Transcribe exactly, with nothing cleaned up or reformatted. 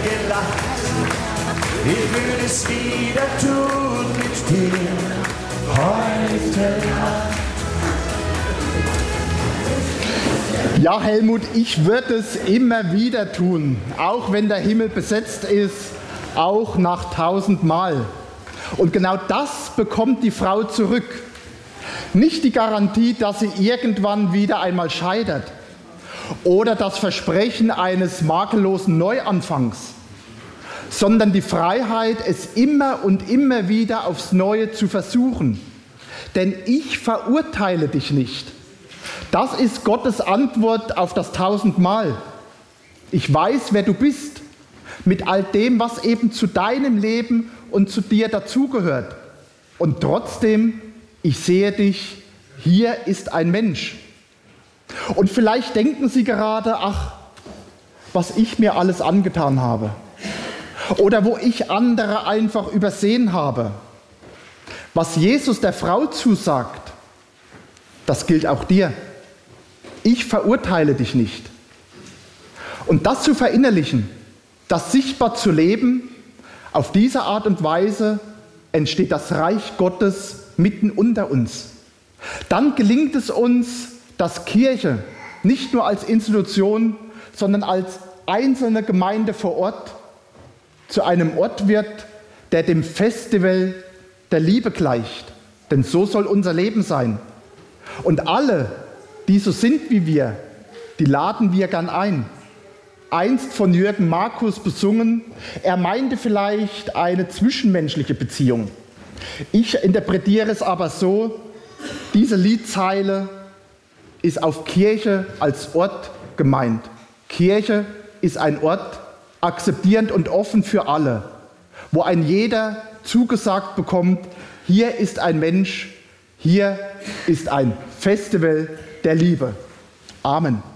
gelacht. Ich will es wieder tun mit dir heute Nacht. Ja, Helmut, ich würde es immer wieder tun, auch wenn der Himmel besetzt ist, auch nach tausendmal. Und genau das bekommt die Frau zurück. Nicht die Garantie, dass sie irgendwann wieder einmal scheitert oder das Versprechen eines makellosen Neuanfangs, sondern die Freiheit, es immer und immer wieder aufs Neue zu versuchen. Denn ich verurteile dich nicht. Das ist Gottes Antwort auf das tausendmal. Ich weiß, wer du bist, mit all dem, was eben zu deinem Leben und zu dir dazugehört. Und trotzdem, ich sehe dich, hier ist ein Mensch. Und vielleicht denken Sie gerade, ach, was ich mir alles angetan habe. Oder wo ich andere einfach übersehen habe. Was Jesus der Frau zusagt, das gilt auch dir. Ich verurteile dich nicht. Und das zu verinnerlichen, das sichtbar zu leben, auf diese Art und Weise entsteht das Reich Gottes mitten unter uns. Dann gelingt es uns, dass Kirche nicht nur als Institution, sondern als einzelne Gemeinde vor Ort zu einem Ort wird, der dem Festival der Liebe gleicht. Denn so soll unser Leben sein. Und alle, die so sind wie wir, die laden wir gern ein. Einst von Jürgen Markus besungen, er meinte vielleicht eine zwischenmenschliche Beziehung. Ich interpretiere es aber so, diese Liedzeile ist auf Kirche als Ort gemeint. Kirche ist ein Ort, akzeptierend und offen für alle, wo ein jeder zugesagt bekommt, hier ist ein Mensch, hier ist ein Festival der Liebe. Amen.